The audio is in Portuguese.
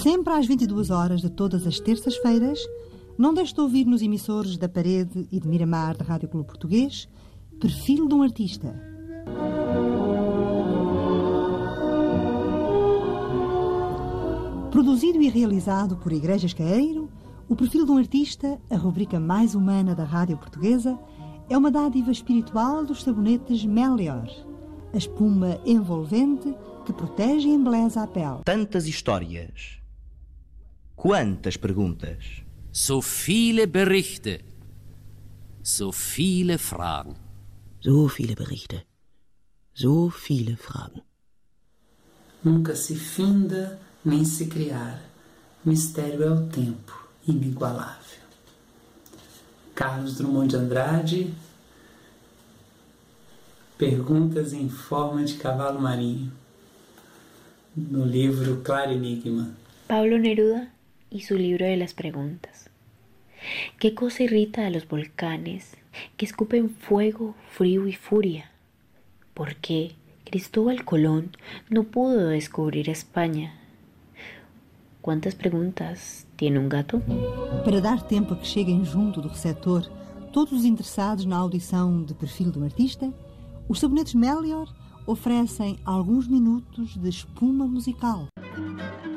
Sempre às 22 horas de todas as terças-feiras, não deixe de ouvir nos emissores da Parede e de Miramar da Rádio Clube Português Perfil de um Artista. Produzido e realizado por Igrejas Caeiro, o Perfil de um Artista, a rubrica mais humana da Rádio Portuguesa, é uma dádiva espiritual dos sabonetes Melior, a espuma envolvente que protege e embeleza a pele. Tantas histórias, quantas perguntas. So viele Berichte, so viele Fragen. So viele Berichte, so viele Fragen. Nunca se finda nem se criar, mistério é o tempo, inigualável. Carlos Drummond de Andrade, Perguntas em Forma de Cavalo Marinho, no livro Claro Enigma. Pablo Neruda y su libro de las preguntas. ¿Qué cosa irrita a los volcanes que escupen fuego, frío y furia? ¿Por qué Cristóbal Colón no pudo descubrir España? ¿Cuántas preguntas tiene um gato? Para dar tempo a que cheguem junto do receptor todos os interessados na audição de Perfil de um Artista, os sabonetes Melior oferecem alguns minutos de espuma musical.